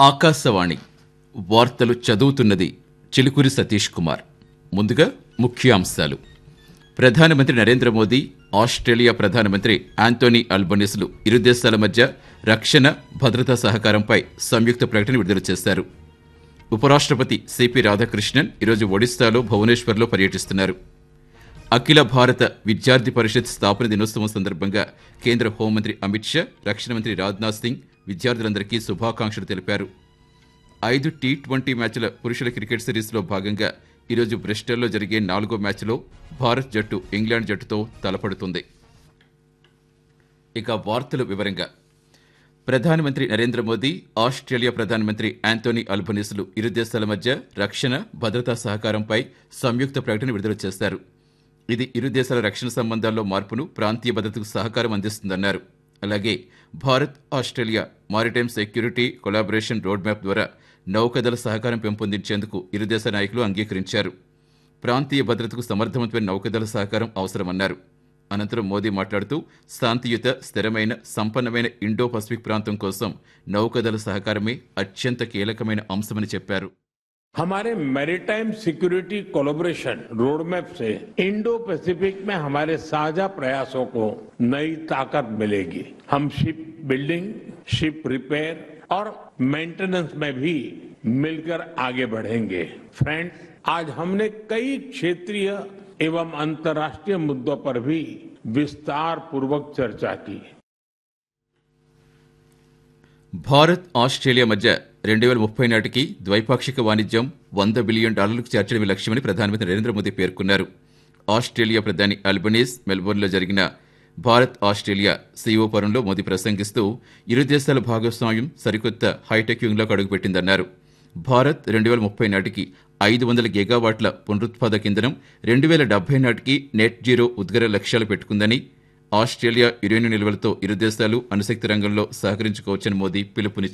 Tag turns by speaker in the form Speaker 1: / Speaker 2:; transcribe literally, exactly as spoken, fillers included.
Speaker 1: ఆకాశవాణి వార్తలు చదువుతున్నది చిలుకూరి సతీష్ కుమార్. ముందుగా ముఖ్యాంశాలు. ప్రధానమంత్రి నరేంద్ర మోదీ, ఆస్ట్రేలియా ప్రధానమంత్రి ఆంటోనీ అల్బనీస్లు ఇరు దేశాల మధ్య రక్షణ, భద్రతా సహకారంపై సంయుక్త ప్రకటన విడుదల చేశారు. ఉపరాష్ట్రపతి సిపి రాధాకృష్ణన్ ఈరోజు ఒడిశాలో భువనేశ్వర్లో పర్యటిస్తున్నారు. అఖిల భారత విద్యార్థి పరిషత్ స్థాపన దినోత్సవం సందర్భంగా కేంద్ర హోంమంత్రి అమిత్ షా, రక్షణ మంత్రి రాజ్నాథ్ సింగ్ విద్యార్థులందరికీ శుభాకాంక్షలు తెలిపారు. ఐదు టీ ట్వంటీ మ్యాచ్ల పురుషుల క్రికెట్ సిరీస్లో భాగంగా ఈరోజు బ్రిస్టల్లో జరిగే నాలుగో మ్యాచ్లో భారత్ జట్టు ఇంగ్లాండ్ జట్టుతో తలపడుతుంది. ఇక వార్తల వివరంగా. ప్రధానమంత్రి నరేంద్ర మోదీ, ఆస్ట్రేలియా ప్రధానమంత్రి ఆంటోనీ అల్బనీస్లు ఇరు దేశాల మధ్య రక్షణ, భద్రతా సహకారంపై సంయుక్త ప్రకటన విడుదల చేశారు. ఇది ఇరు దేశాల రక్షణ సంబంధాల్లో మార్పును, ప్రాంతీయ భద్రతకు సహకారం అందిస్తుందన్నారు. అలాగే Bharat, Australia maritime security collaboration road map ద్వారా నౌకదళ సహకారం పెంపొందించేందుకు ఇరు దేశ నాయకులు అంగీకరించారు. ప్రాంతీయ భద్రతకు సమర్థవంతమైన నౌకదళ సహకారం అవసరమన్నారు. అనంతరం మోదీ మాట్లాడుతూ శాంతియుత, స్థిరమైన, సంపన్నమైన ఇండో పసిఫిక్ ప్రాంతం కోసం నౌకదళ సహకారమే అత్యంత కీలకమైన అంశమని చెప్పారు.
Speaker 2: हमारे मैरीटाइम सिक्योरिटी कोलैबोरेशन रोडमैप से इंडो पैसिफिक में हमारे साझा प्रयासों को नई ताकत मिलेगी. हम शिप बिल्डिंग, शिप रिपेयर और मेंटेनेंस में भी मिलकर आगे बढ़ेंगे. फ्रेंड्स, आज हमने कई क्षेत्रीय एवं अंतर्राष्ट्रीय मुद्दों पर भी विस्तार पूर्वक चर्चा की.
Speaker 1: భారత్, ఆస్ట్రేలియా మధ్య రెండు వేల ముప్పై నాటికి ద్వైపాక్షిక వాణిజ్యం వంద బిలియన్ డాలర్లకు చేర్చడమే లక్ష్యమని ప్రధానమంత్రి నరేంద్ర మోదీ పేర్కొన్నారు. ఆస్ట్రేలియా ప్రధాని అల్బనీస్ మెల్బోర్న్లో జరిగిన భారత్ ఆస్ట్రేలియా సీఈఓ ఫోరంలో మోదీ ప్రసంగిస్తూ ఇరు దేశాల భాగస్వామ్యం సరికొత్త హైటెక్ యుగంలోకి అడుగుపెట్టిందన్నారు. భారత్ రెండు వేల ముప్పై నాటికి ఐదు వందల గిగావాట్ల పునరుత్పాదక ఇంధనం, రెండు వేల డెబ్బై నాటికి నెట్ జీరో ఉద్గార లక్ష్యాలు పెట్టుకుందని, ఆస్ట్రేలియా యురేనియం నిల్వలతో ఇరు దేశాలు అణుశక్తి రంగంలో సహకరించుకోవచ్చని మోదీ పిలుపునిచ్చారు.